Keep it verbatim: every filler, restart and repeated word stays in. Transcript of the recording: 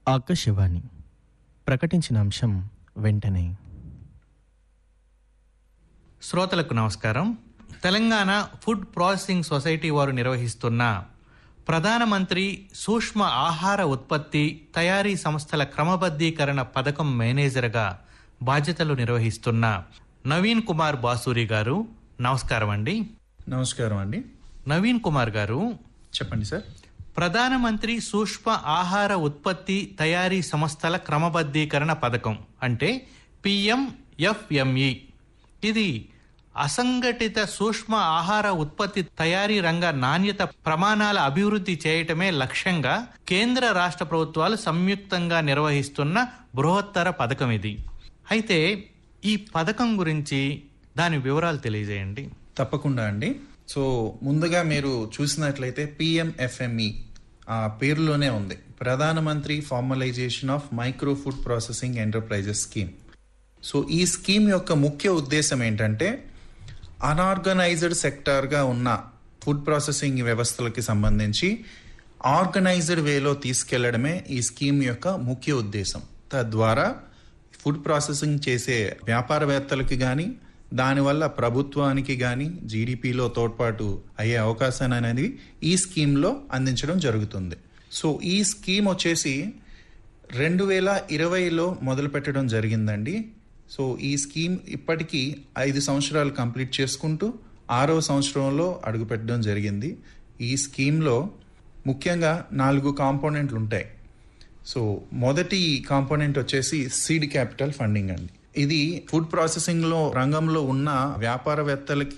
ఆకాశవాణి ప్రకటించిన అంశం వెంటనే. శ్రోతలకు నమస్కారం. తెలంగాణ ఫుడ్ ప్రాసెసింగ్ సొసైటీ వారు నిర్వహిస్తున్న ప్రధానమంత్రి సూక్ష్మ ఆహార ఉత్పత్తి తయారీ సంస్థల క్రమబద్ధీకరణ పథకం మేనేజర్గా బాధ్యతలు నిర్వహిస్తున్న నవీన్ కుమార్ బాసూరి గారు, నమస్కారం అండి. నమస్కారం అండి. నవీన్ కుమార్ గారు, చెప్పండి సార్. ప్రధానమంత్రి సూక్ష్మ ఆహార ఉత్పత్తి తయారీ సంస్థల క్రమబద్ధీకరణ పథకం అంటే పిఎంఎఫ్ఎంఈ. ఇది అసంఘటిత సూక్ష్మ ఆహార ఉత్పత్తి తయారీ రంగ నాణ్యత ప్రమాణాల అభివృద్ధి చేయటమే లక్ష్యంగా కేంద్ర రాష్ట్ర ప్రభుత్వాలు సంయుక్తంగా నిర్వహిస్తున్న బృహత్తర పథకం ఇది. అయితే ఈ పథకం గురించి దాని వివరాలు తెలియజేయండి. తప్పకుండా అండి. సో ముందుగా మీరు చూసినట్లయితే పిఎంఎఫ్ఎంఈ ఆ పేరులోనే ఉంది, ప్రధానమంత్రి formalisation of micro food processing enterprises scheme. So ఈ స్కీమ్ యొక్క ముఖ్య ఉద్దేశం ఏంటంటే అన్ఆర్గనైజ్డ్ సెక్టార్గా ఉన్న ఫుడ్ ప్రాసెసింగ్ వ్యవస్థలకి సంబంధించి ఆర్గనైజ్డ్ వేలో తీసుకెళ్లడమే ఈ స్కీమ్ యొక్క ముఖ్య ఉద్దేశం. తద్వారా ఫుడ్ ప్రాసెసింగ్ చేసే వ్యాపారవేత్తలకి కానీ దానివల్ల ప్రభుత్వానికి కానీ జీడిపిలో తోడ్పాటు అయ్యే అవకాశాన్ని అనేది ఈ స్కీమ్లో అందించడం జరుగుతుంది. సో ఈ స్కీమ్ వచ్చేసి రెండు వేల ఇరవైలో మొదలు పెట్టడం జరిగిందండి. సో ఈ స్కీమ్ ఇప్పటికీ ఐదు సంవత్సరాలు కంప్లీట్ చేసుకుంటూ ఆరవ సంవత్సరంలో అడుగుపెట్టడం జరిగింది. ఈ స్కీమ్లో ముఖ్యంగా నాలుగు కాంపోనెంట్లు ఉంటాయి. సో మొదటి కాంపోనెంట్ వచ్చేసి సీడ్ క్యాపిటల్ ఫండింగ్ అండి. ఇది ఫుడ్ ప్రాసెసింగ్ లో రంగంలో ఉన్న వ్యాపారవేత్తలకి